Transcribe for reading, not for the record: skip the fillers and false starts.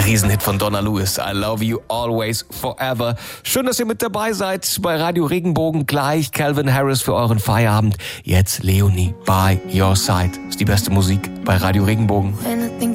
Riesenhit von Donna Lewis. I love you always forever. Schön, dass ihr mit dabei seid bei Radio Regenbogen. Gleich Calvin Harris für euren Feierabend. Jetzt Leonie by your side. Ist die beste Musik bei Radio Regenbogen. When I think